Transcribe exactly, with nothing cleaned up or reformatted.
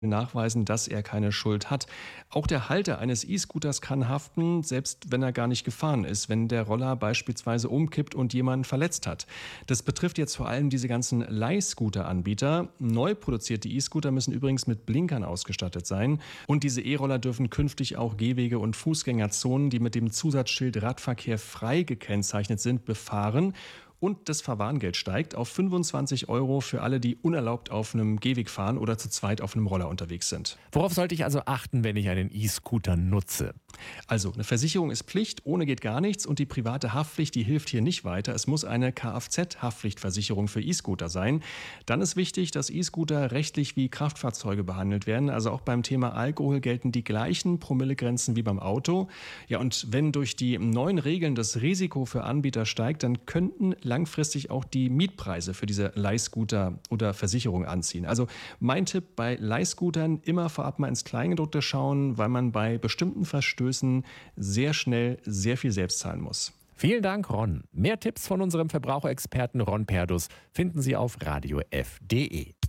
nachweisen, dass er keine Schuld hat. Auch der Halter eines E-Scooters kann haften, selbst wenn er gar nicht gefahren ist, wenn der Roller beispielsweise umkippt und jemanden verletzt hat. Das betrifft jetzt vor allem diese ganzen Leihscooter-Anbieter. Neu produzierte E-Scooter müssen übrigens mit Blinkern ausgestattet sein. Und diese E-Roller dürfen künftig auch Gehwege und Fußgängerzonen, die mit dem Zusatzschild Radverkehr frei gekennzeichnet sind, befahren. Und das Verwarngeld steigt auf fünfundzwanzig Euro für alle, die unerlaubt auf einem Gehweg fahren oder zu zweit auf einem Roller unterwegs sind. Worauf sollte ich also achten, wenn ich einen E-Scooter nutze? Also, eine Versicherung ist Pflicht, ohne geht gar nichts und die private Haftpflicht, die hilft hier nicht weiter. Es muss eine Kfz-Haftpflichtversicherung für E-Scooter sein. Dann ist wichtig, dass E-Scooter rechtlich wie Kraftfahrzeuge behandelt werden. Also auch beim Thema Alkohol gelten die gleichen Promillegrenzen wie beim Auto. Ja, und wenn durch die neuen Regeln das Risiko für Anbieter steigt, dann könnten langfristig auch die Mietpreise für diese Leihscooter oder Versicherung anziehen. Also mein Tipp bei Leihscootern, immer vorab mal ins Kleingedruckte schauen, weil man bei bestimmten Verstößen sehr schnell sehr viel selbst zahlen muss. Vielen Dank, Ron. Mehr Tipps von unserem Verbraucherexperten Ron Perdus finden Sie auf radio f punkt de.